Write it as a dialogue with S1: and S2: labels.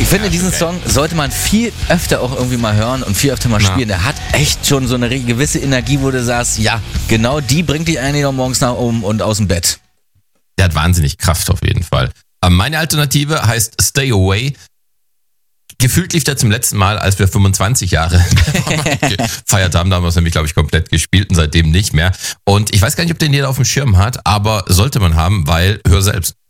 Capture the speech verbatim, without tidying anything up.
S1: Ich finde, diesen Song sollte man viel öfter auch irgendwie mal hören und viel öfter mal
S2: Na.
S1: spielen. Der hat echt schon so eine gewisse Energie, wo du sagst, ja, genau die bringt dich eigentlich noch morgens nach oben und aus dem Bett.
S2: Der hat wahnsinnig Kraft auf jeden Fall. Meine Alternative heißt Stay Away. Gefühlt lief der zum letzten Mal, als wir fünfundzwanzig Jahre gefeiert haben. Da haben wir es nämlich, glaube ich, komplett gespielt und seitdem nicht mehr. Und ich weiß gar nicht, ob den jeder auf dem Schirm hat, aber sollte man haben, weil, hör selbst.